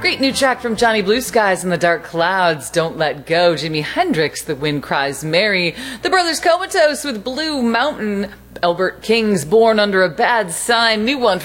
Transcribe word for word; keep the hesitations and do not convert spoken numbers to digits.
Great new track from Johnny Blue Skies and the Dark Clouds, Don't Let Go. Jimi Hendrix, The Wind Cries Mary. The Brothers Comatose with Blue Mountain. Albert King's Born Under a Bad Sign. New one